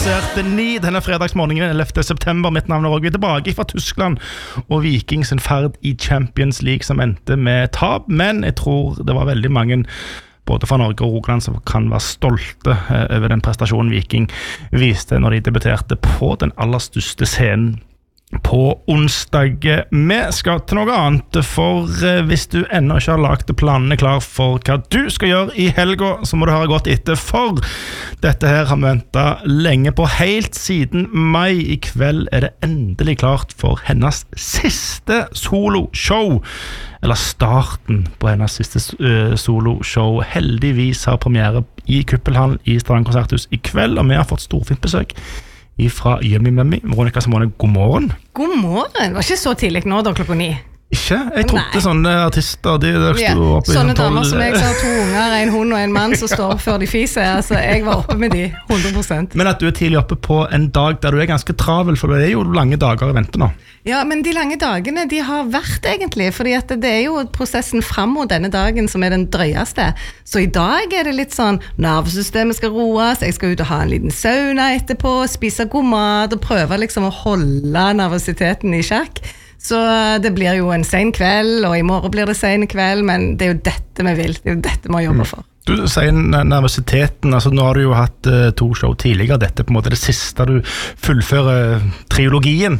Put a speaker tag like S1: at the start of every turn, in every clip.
S1: passert 9 denne fredagsmorgenen 11. september. Mitt navn Roger, vi tilbake fra Tyskland og Viking sin ferd I Champions League som endte med tap, men jeg tror det var veldig mange både fra Norge og Rogaland som kan være stolte over den prestasjonen Viking viste når de debuterte på den aller største scenen på onsdag. Vi skal til noe annet, for hvis du ennå ikke har lagt planene klar for hva du skal gjøre I helga, så må du høre godt etter, for dette her har vi ventet lenge på, helt siden mai. I kveld det endelig klart for hennes siste soloshow, eller starten på hennes siste soloshow. Heldigvis har premiere I Kuppelhallen I Stavanger konserthus I kveld, og vi har fått storfint besøk fra Yummy Mummy. Veronica Simone, god morgen.
S2: God morgen, det var ikke så tidlig nå da klokka 9.
S1: Ikke? Jeg trodde sånne artister de stod oppe I
S2: sånne damer som jeg sa 2 unger, en hund og en mann som står før de fiser, altså jeg var oppe med de 100%.
S1: Men at du tidlig oppe på en dag der du ganske travel, for det jo lange dager I vente nå.
S2: Ja, men de lange dagene de har vært egentlig, fordi at det jo prosessen frem mot denne dagen som den drøyeste. Så I dag det litt sånn, nervesystemet skal roes, jeg skal ut og ha en liten sauna etterpå, spise god mat og prøve liksom å holde nervøsiteten I sjakk. Så det blir jo en sen kveld, og I morgen blir det sen kveld, men det jo dette vi vil, det jo dette vi jobber for.
S1: Du sier nervøsiteten, altså nå har du jo hatt 2 show tidligere, dette på en måte det siste du fullfører trilogien.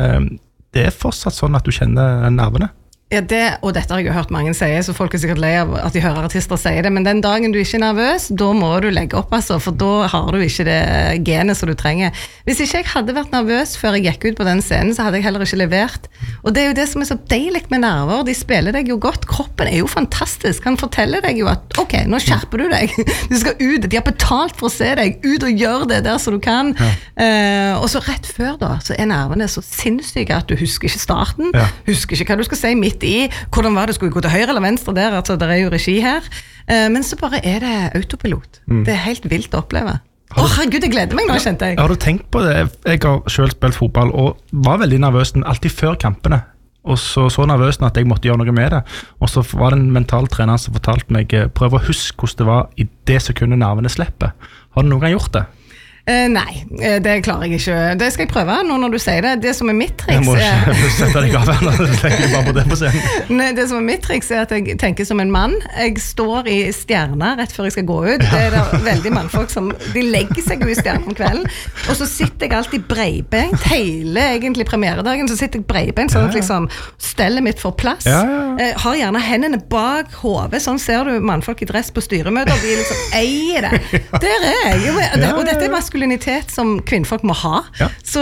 S1: Det fortsatt sånn at du kjenner nervene?
S2: Ja, og dette har jeg jo hørt mange si, så folk sikkert lei av at de hører artister si det, men den dagen du ikke nervøs, da må du legge opp, altså, for da har du ikke det genet som du trenger. Hvis ikke jeg hadde vært nervøs før jeg gikk ut på den scenen, så hadde jeg heller ikke levert. Og det jo det som så deilig med nerver, de spiller deg jo godt, kroppen jo fantastisk, han forteller deg jo at, ok, nå skjerper du deg, du skal ut, de har betalt for å se deg, ut og gjør det der så du kan. Ja. Og så rett før da, så nervene så sinnssyke at du husker ikke starten, husker ikke hva du skal si midt I, hvordan var det, skulle vi gå til høyre eller venstre der, altså det jo regi her, men så bare det autopilot, det helt vilt å oppleve. Herregud, jeg gleder meg nå, kjente jeg.
S1: Har du tenkt på det? Jeg har selv spilt fotball og var veldig nervøs alltid før kampene, og så nervøs at jeg måtte gjøre noe med det, og så var det en mental trener som fortalte meg, prøv å huske hvordan det var I det sekundet nervene slipper. Har du noen gang gjort det?
S2: Nei, det klarer jeg ikke. Det skal jeg prøve nå når du sier det. Det som mitt triks
S1: Jeg må ikke sette deg av her, så tenker jeg bare på det på scenen.
S2: Nei, det som mitt triks at jeg tenker som en mann. Jeg står I stjerner rett før jeg skal gå ut. Det det veldig mannfolk som de legger seg jo I stjerner om kvelden. Og så sitter jeg alltid breibeint. Hele egentlig premieredagen så sitter jeg breibeint sånn at liksom stellet mitt får plass. Har gjerne hendene bak hodet. Sånn ser du mannfolk I dress på styremøter. De liksom eier det. Der jeg. Og dette maskulinitet som kvinnfolk må ha. Så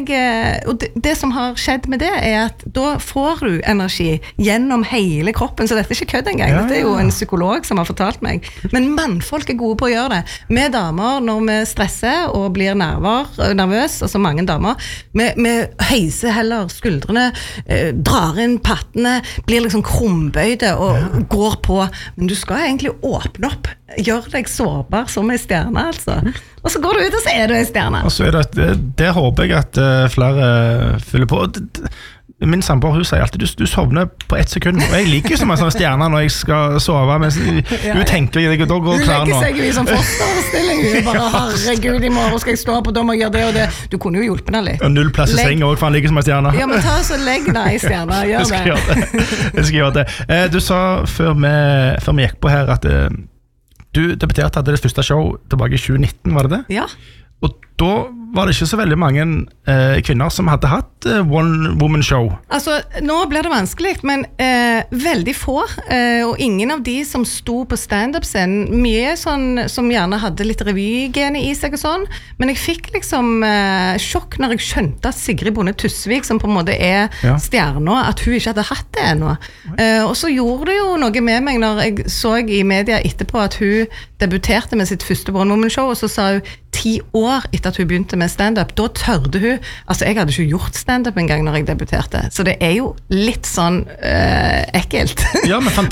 S2: og det som har skjedd med det at da får du energi gjennom hele kroppen, så dette ikke kødd engang. Dette jo en psykolog som har fortalt meg. Men mannfolk gode på å gjøre det. Med damer, når vi stresser og blir nervøs, altså mange damer, vi heiser heller skuldrene, drar inn pattene, blir liksom krumbøyde og går på. Men du skal egentlig åpne opp, gjør deg sårbar som en stjerne, altså. Og så går du ut og så du en stjerne. Og så
S1: det håper jeg at flere fyller på. Min samboer, hun sier alltid, du sovner på 1 sekund, og jeg liker jo som en sånn stjerne når jeg skal sove, men du tenker, da går klar nå.
S2: Du legger seg jo I sånn fosterstilling, du bare, herregud, I morgen skal jeg stå opp, og da må jeg gjøre det og det. Du kunne jo hjulpet deg litt.
S1: Og 0 plass I seng også, for han liker som en stjerne.
S2: Ja, men ta så legg deg I stjerne, gjør det.
S1: Jeg skal gjøre det. Du sa før vi gikk på her at du debuterte hadde det første show tilbake I 2019, var det det?
S2: Ja.
S1: Og da var det ikke så veldig mange kvinner som hadde hatt one woman show.
S2: Altså, nå blir det vanskelig, men veldig få, og ingen av de som sto på stand-up-scenen, mye sånn som gjerne hadde litt revygene I seg og sånn, men jeg fikk liksom sjokk når jeg skjønte at Sigrid Bonde Tusvik, som på en måte stjerna, at hun ikke hadde hatt det ennå. Og så gjorde det jo noe med meg når jeg så I media etterpå at hun debuterte med sitt første one woman show, og så sa hun 10 år etter at hun begynte med stand-up, da tørde hun, altså jeg hadde ikke gjort stand-up en gang når jeg debuterte, så det jo litt sånn ekkelt.
S1: Ja, men